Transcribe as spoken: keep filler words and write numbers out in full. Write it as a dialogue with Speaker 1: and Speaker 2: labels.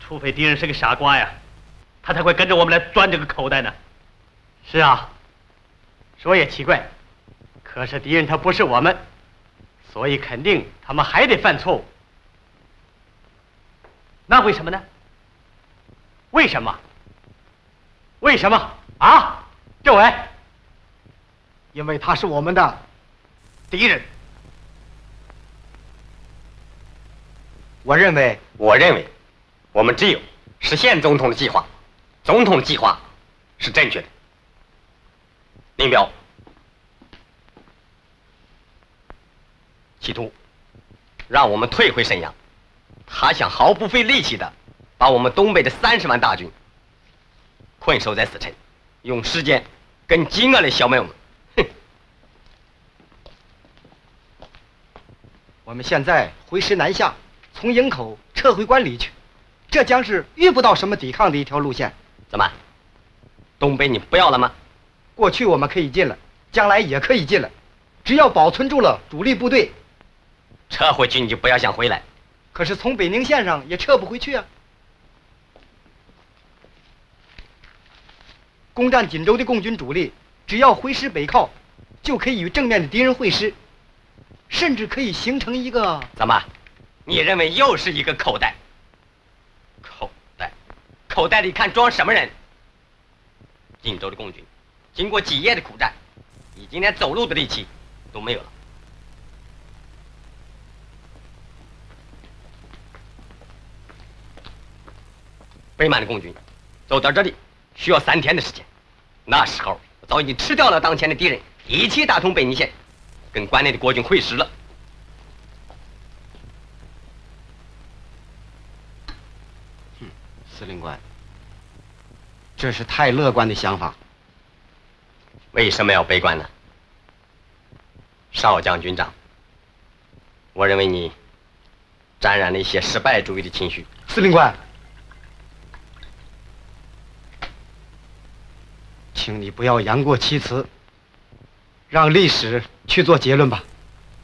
Speaker 1: 除非敌人是个傻瓜呀，他才会跟着我们来钻这个口袋呢。
Speaker 2: 是啊，说也奇怪，可是敌人他不是我们，所以肯定他们还得犯错误。
Speaker 1: 那为什么呢？
Speaker 2: 为什么？为什么啊？政委，
Speaker 3: 因为他是我们的敌人。
Speaker 4: 我认为，我认为，我们只有实现总统的计划，总统的计划是正确的。林彪，企图让我们退回沈阳，他想毫不费力气的把我们东北的三十万大军困守在死城，用时间跟饥饿来消灭我们。哼！
Speaker 3: 我们现在挥师南下，从营口撤回关里去，这将是遇不到什么抵抗的一条路线。
Speaker 4: 怎么，东北你不要了吗？
Speaker 3: 过去我们可以进了，将来也可以进了，只要保存住了主力部队。
Speaker 4: 撤回去你就不要想回来。
Speaker 3: 可是从北宁线上也撤不回去啊。攻占锦州的共军主力，只要挥师北靠，就可以与正面的敌人会师，甚至可以形成一个……
Speaker 4: 怎么，你认为又是一个口袋？口袋，口袋里看装什么人？锦州的共军经过几夜的苦战，已经连走路的力气都没有了。北满的共军走到这里需要三天的时间，那时候我早已经吃掉了当前的敌人，一起打通北宁线，跟关内的国军会师了。
Speaker 3: 哼，司令官，这是太乐观的想法。
Speaker 4: 为什么要悲观呢？少将军长，我认为你沾染了一些失败主义的情绪。
Speaker 3: 司令官，请你不要言过其词，让历史去做结论吧。